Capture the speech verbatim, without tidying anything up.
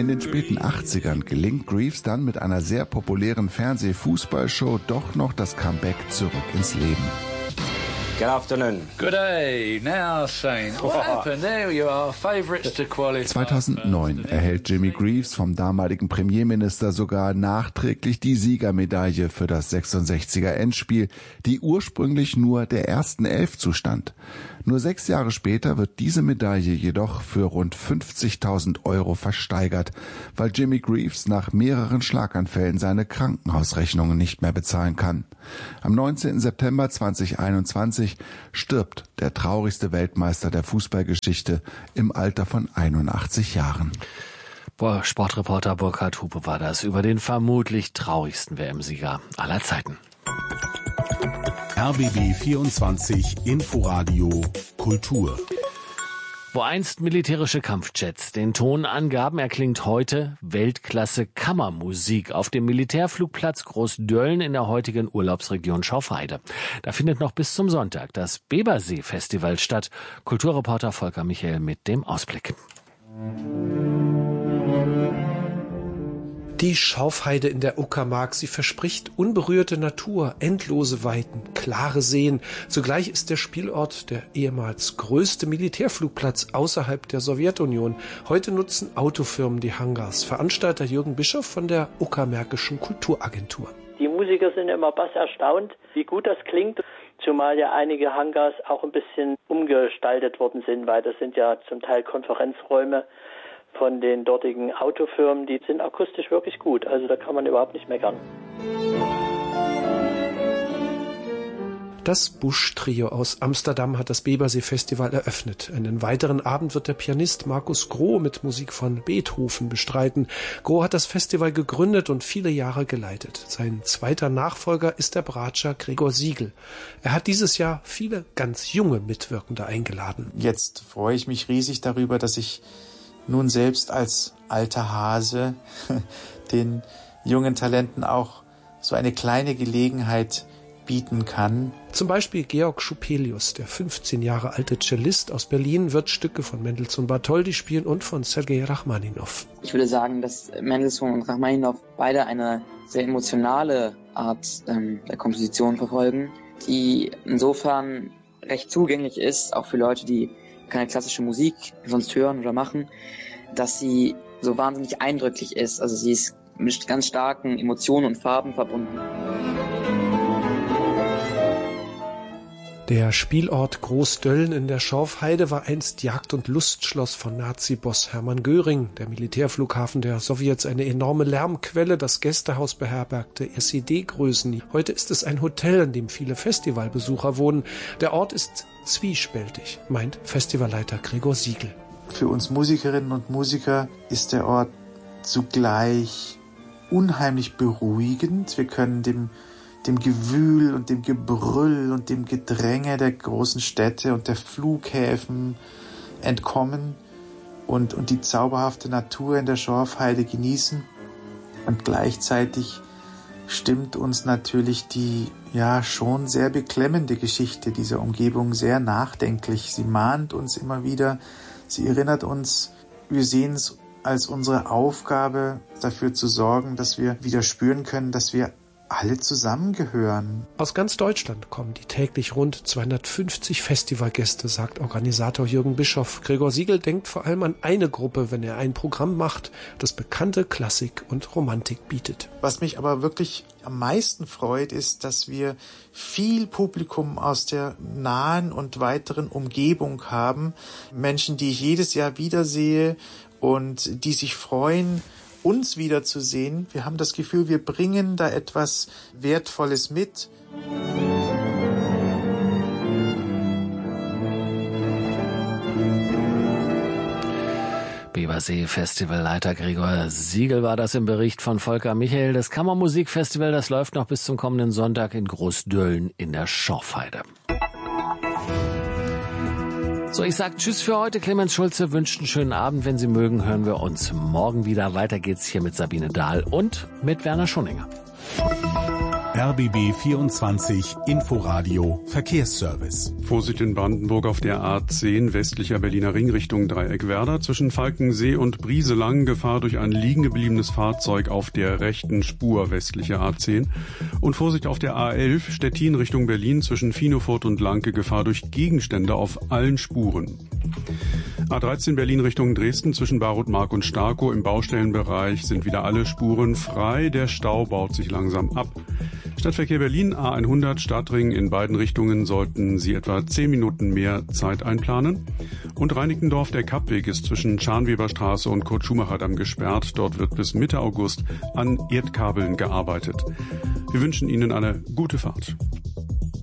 In den späten achtzigern gelingt Greaves dann mit einer sehr populären Fernseh-Fußballshow doch noch das Comeback zurück ins Leben. Good afternoon. Good day. Now, Saints. What happened? There you are. Favourites to qualify. zweitausendneun erhält Jimmy Greaves vom damaligen Premierminister sogar nachträglich die Siegermedaille für das sechsundsechziger Endspiel, die ursprünglich nur der ersten Elf zustand. Nur sechs Jahre später wird diese Medaille jedoch für rund fünfzigtausend Euro versteigert, weil Jimmy Greaves nach mehreren Schlaganfällen seine Krankenhausrechnungen nicht mehr bezahlen kann. Am neunzehnten September zweitausendeinundzwanzig stirbt der traurigste Weltmeister der Fußballgeschichte im Alter von einundachtzig Jahren. Boah, Sportreporter Burkhard Hupe war das über den vermutlich traurigsten W M-Sieger aller Zeiten. R B B vierundzwanzig Inforadio Kultur. Wo einst militärische Kampfjets den Ton angaben, erklingt heute Weltklasse-Kammermusik auf dem Militärflugplatz Großdölln in der heutigen Urlaubsregion Schorfheide. Da findet noch bis zum Sonntag das Bebersee-Festival statt. Kulturreporter Volker Michael mit dem Ausblick. Die Schorfheide in der Uckermark, sie verspricht unberührte Natur, endlose Weiten, klare Seen. Zugleich ist der Spielort der ehemals größte Militärflugplatz außerhalb der Sowjetunion. Heute nutzen Autofirmen die Hangars. Veranstalter Jürgen Bischof von der Uckermärkischen Kulturagentur. Die Musiker sind immer bass erstaunt, wie gut das klingt, zumal ja einige Hangars auch ein bisschen umgestaltet worden sind, weil das sind ja zum Teil Konferenzräume von den dortigen Autofirmen, die sind akustisch wirklich gut. Also da kann man überhaupt nicht meckern. Das Busch-Trio aus Amsterdam hat das Bebersee-Festival eröffnet. Einen weiteren Abend wird der Pianist Markus Groh mit Musik von Beethoven bestreiten. Groh hat das Festival gegründet und viele Jahre geleitet. Sein zweiter Nachfolger ist der Bratscher Gregor Siegel. Er hat dieses Jahr viele ganz junge Mitwirkende eingeladen. Jetzt freue ich mich riesig darüber, dass ich nun selbst als alter Hase den jungen Talenten auch so eine kleine Gelegenheit bieten kann. Zum Beispiel Georg Schupelius, der fünfzehn Jahre alte Cellist aus Berlin, wird Stücke von Mendelssohn Bartholdy spielen und von Sergei Rachmaninow. Ich würde sagen, dass Mendelssohn und Rachmaninow beide eine sehr emotionale Art ähm, der Komposition verfolgen, die insofern recht zugänglich ist, auch für Leute, die keine klassische Musik sonst hören oder machen, dass sie so wahnsinnig eindrücklich ist. Also sie ist mit ganz starken Emotionen und Farben verbunden. Der Spielort Großdölln in der Schorfheide war einst Jagd- und Lustschloss von Nazi-Boss Hermann Göring. Der Militärflughafen der Sowjets eine enorme Lärmquelle. Das Gästehaus beherbergte S E D-Größen. Heute ist es ein Hotel, in dem viele Festivalbesucher wohnen. Der Ort ist zwiespältig, meint Festivalleiter Gregor Siegel. Für uns Musikerinnen und Musiker ist der Ort zugleich unheimlich beruhigend. Wir können dem dem Gewühl und dem Gebrüll und dem Gedränge der großen Städte und der Flughäfen entkommen und, und die zauberhafte Natur in der Schorfheide genießen. Und gleichzeitig stimmt uns natürlich die ja schon sehr beklemmende Geschichte dieser Umgebung sehr nachdenklich. Sie mahnt uns immer wieder, sie erinnert uns, wir sehen es als unsere Aufgabe, dafür zu sorgen, dass wir wieder spüren können, dass wir alle zusammengehören. Aus ganz Deutschland kommen die täglich rund zweihundertfünfzig Festivalgäste, sagt Organisator Jürgen Bischof. Gregor Siegel denkt vor allem an eine Gruppe, wenn er ein Programm macht, das bekannte Klassik und Romantik bietet. Was mich aber wirklich am meisten freut, ist, dass wir viel Publikum aus der nahen und weiteren Umgebung haben. Menschen, die ich jedes Jahr wiedersehe und die sich freuen, uns wiederzusehen. Wir haben das Gefühl, wir bringen da etwas Wertvolles mit. Bebersee-Festivalleiter Gregor Siegel war das im Bericht von Volker Michael. Das Kammermusikfestival, das läuft noch bis zum kommenden Sonntag in Großdölln in der Schorfheide. So, ich sag Tschüss für heute. Clemens Schulze wünscht einen schönen Abend. Wenn Sie mögen, hören wir uns morgen wieder. Weiter geht's hier mit Sabine Dahl und mit Werner Schunninger. R B B vierundzwanzig Inforadio Verkehrsservice. Vorsicht in Brandenburg auf der A zehn westlicher Berliner Ring Richtung Dreieckwerder. Zwischen Falkensee und Brieselang Gefahr durch ein liegen gebliebenes Fahrzeug auf der rechten Spur westlicher A zehn. Und Vorsicht auf der A elf Stettin Richtung Berlin zwischen Finofurt und Lanke Gefahr durch Gegenstände auf allen Spuren. A dreizehn Berlin Richtung Dresden zwischen Barutmark und Starkow im Baustellenbereich sind wieder alle Spuren frei. Der Stau baut sich langsam ab. Stadtverkehr Berlin A hundert Stadtring in beiden Richtungen sollten Sie etwa zehn Minuten mehr Zeit einplanen. Und Reinickendorf, der Kappweg ist zwischen Scharnweberstraße und Kurt-Schumacher-Damm gesperrt. Dort wird bis Mitte August an Erdkabeln gearbeitet. Wir wünschen Ihnen eine gute Fahrt.